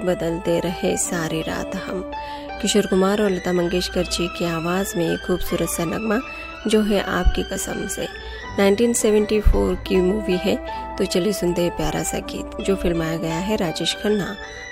बदलते रहे सारी रात हम। किशोर कुमार और लता मंगेशकर जी की आवाज़ में एक खूबसूरत सा नगमा जो है आपकी कसम से। 1974 की मूवी है, तो चलिए सुनते हैं प्यारा सा गीत जो फिल्माया गया है राजेश खन्ना